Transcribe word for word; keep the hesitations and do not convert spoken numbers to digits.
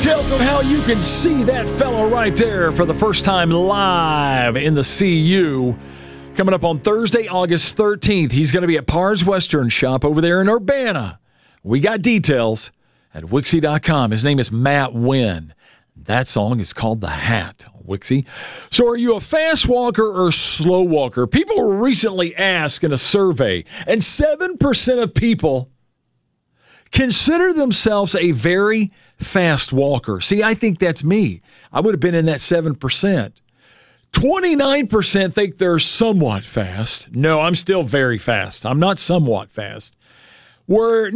Details on how you can see that fellow right there for the first time live in the C U. Coming up on Thursday, August thirteenth. He's going to be at Pars Western Shop over there in Urbana. We got details at Wixie dot com. His name is Matt Wynn. That song is called The Hat, Wixie. So are you a fast walker or slow walker? People were recently asked in a survey, and seven percent of people consider themselves a very fast walker. See, I think that's me. I would have been in that seven percent. twenty-nine percent think they're somewhat fast. No, I'm still very fast. I'm not somewhat fast. We're